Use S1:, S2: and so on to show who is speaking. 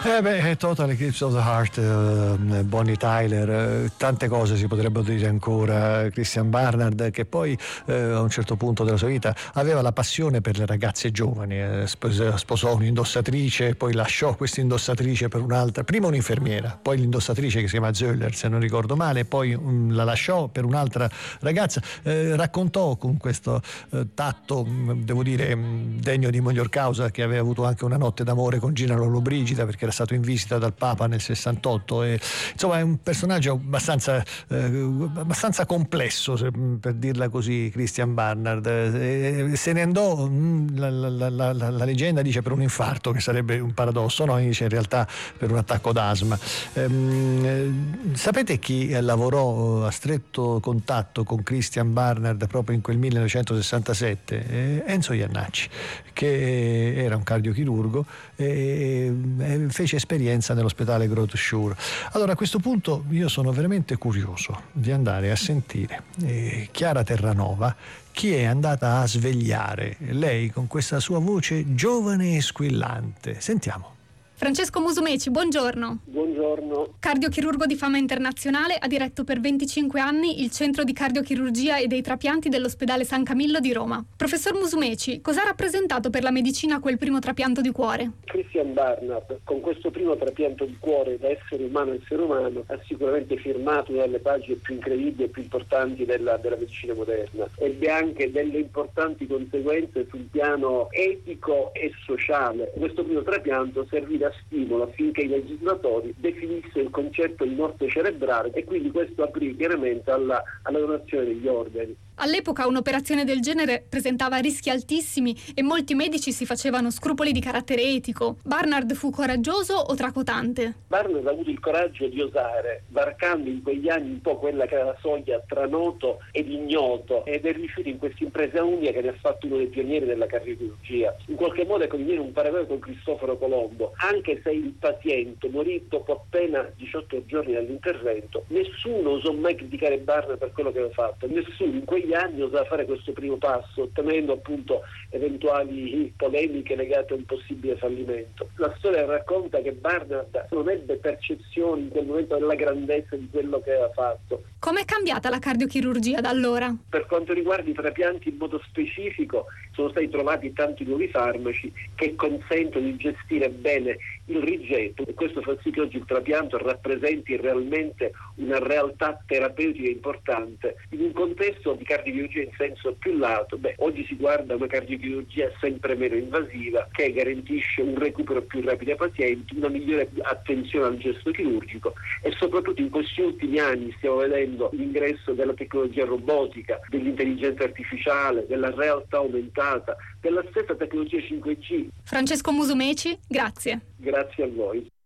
S1: Total Eclipse of the Heart, Bonnie Tyler, tante cose si potrebbero dire ancora. Christian Barnard, che poi a un certo punto della sua vita aveva la passione per le ragazze giovani, sposò un'indossatrice, poi lasciò questa indossatrice per un'altra, prima un'infermiera, poi l'indossatrice che si chiama Zöller se non ricordo male, poi la lasciò per un'altra ragazza. Raccontò con questo tatto, devo dire, degno di miglior causa, che aveva avuto anche una notte d'amore con Gina Lollobrigida perché era stato in visita dal Papa nel 68 e insomma è un personaggio abbastanza complesso, per dirla così, Christian Barnard. Se ne andò, la leggenda dice per un infarto, che sarebbe un paradosso, no? Dice in realtà per un attacco d'asma. Sapete chi lavorò a stretto contatto con Christian Barnard proprio in quel 1967? Enzo Jannacci, che era un cardiochirurgo e fece esperienza nell'ospedale Grote Schuur. Allora a questo punto io sono veramente curioso di andare a sentire Chiara Terranova, chi è andata a svegliare lei con questa sua voce giovane e squillante. Sentiamo.
S2: Francesco Musumeci, buongiorno.
S3: Buongiorno.
S2: Cardiochirurgo di fama internazionale, ha diretto per 25 anni il centro di cardiochirurgia e dei trapianti dell'ospedale San Camillo di Roma. Professor Musumeci, cosa ha rappresentato per la medicina quel primo trapianto di cuore?
S3: Christian Barnard, con questo primo trapianto di cuore da essere umano a essere umano, ha sicuramente firmato una delle pagine più incredibili e più importanti della medicina moderna. Ebbe anche delle importanti conseguenze sul piano etico e sociale. Questo primo trapianto servì da stimolo affinché i legislatori definissero il concetto di morte cerebrale e quindi questo aprì chiaramente alla donazione degli organi.
S2: All'epoca un'operazione del genere presentava rischi altissimi e molti medici si facevano scrupoli di carattere etico. Barnard fu coraggioso o tracotante?
S3: Barnard ha avuto il coraggio di osare, varcando in quegli anni un po' quella che era la soglia tra noto ed ignoto, ed è riuscito in questa impresa unica che ne ha fatto uno dei pionieri della cardiochirurgia. In qualche modo è come dire un paragone con Cristoforo Colombo. Anche se il paziente morì dopo appena 18 giorni dall'intervento, nessuno osò mai criticare Barnard per quello che aveva fatto, nessuno in quegli anni osava fare questo primo passo, temendo appunto eventuali polemiche legate a un possibile fallimento. La storia racconta che Barnard non ebbe percezioni in quel momento della grandezza di quello che aveva fatto.
S2: Com'è cambiata la cardiochirurgia da allora?
S3: Per quanto riguarda i trapianti in modo specifico, sono stati trovati tanti nuovi farmaci che consentono di gestire bene il rigetto e questo fa sì che oggi il trapianto rappresenti realmente una realtà terapeutica importante in un contesto di cardiochirurgia in senso più lato. Oggi si guarda una cardiochirurgia sempre meno invasiva che garantisce un recupero più rapido ai pazienti, una migliore attenzione al gesto chirurgico e soprattutto in questi ultimi anni stiamo vedendo l'ingresso della tecnologia robotica, dell'intelligenza artificiale, della realtà aumentata, della stessa tecnologia 5G.
S2: Francesco Musumeci, grazie.
S3: Grazie a voi.